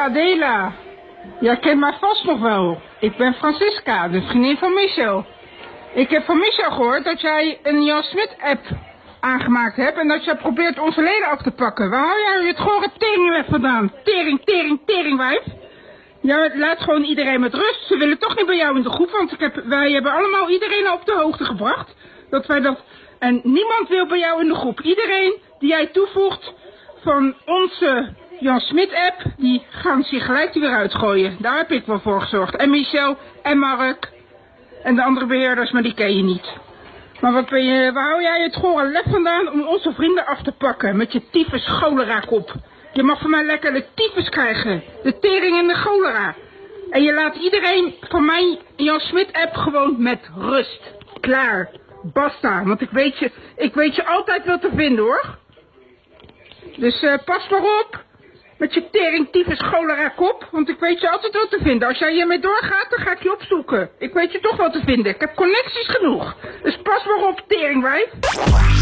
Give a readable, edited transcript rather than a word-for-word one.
Adela. Jij kent mij vast nog wel. Ik ben Francisca, de vriendin van Michel. Ik heb van Michel gehoord dat jij een Jan Smit-app aangemaakt hebt en dat jij probeert onze leden af te pakken. Waar hou jij het gore tering weg vandaan? Teringwijf. Ja, laat gewoon iedereen met rust. Ze willen toch niet bij jou in de groep, want wij hebben allemaal iedereen op de hoogte gebracht. En niemand wil bij jou in de groep. Iedereen die jij toevoegt van onze Jan Smit-app, die gaan zich gelijk weer uitgooien. Daar heb ik wel voor gezorgd. En Michel en Mark en de andere beheerders, maar die ken je niet. Maar waar hou jij het gore lef vandaan om onze vrienden af te pakken met je tyfus cholera kop? Je mag van mij lekker de tyfus krijgen. De tering en de cholera. En je laat iedereen van mijn Jan Smit-app gewoon met rust. Klaar. Basta. Want ik weet je altijd wel te vinden, hoor. Dus pas maar op. Met je tering, tyfus, cholera kop. Want ik weet je altijd wel te vinden. Als jij hiermee doorgaat, dan ga ik je opzoeken. Ik weet je toch wel te vinden. Ik heb connecties genoeg. Dus pas maar op, teringwijf.